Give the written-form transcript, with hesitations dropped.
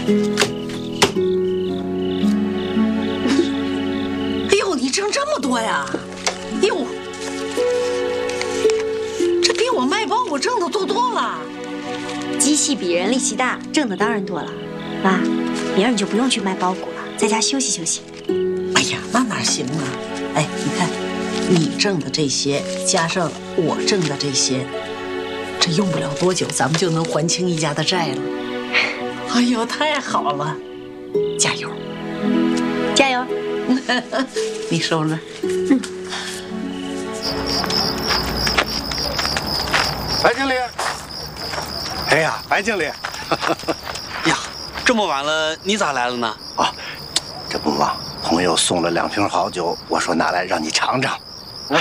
哎呦，你挣这么多呀？哟，这比我卖包谷挣的多了。 机器比人力气大，挣的当然多了。妈，明儿你就不用去卖包谷了，在家休息休息。 哎呀，那哪行啊？哎，你看，你挣的这些加上我挣的这些，这用不了多久，咱们就能还清一家的债了。哎呦，太好了，加油！ 加油！ 你收着。 白经理。哎呀，白经理。 呀，这么晚了，你咋来了呢？ 啊，这不嘛，朋友送了2瓶好酒，我说拿来让你尝尝。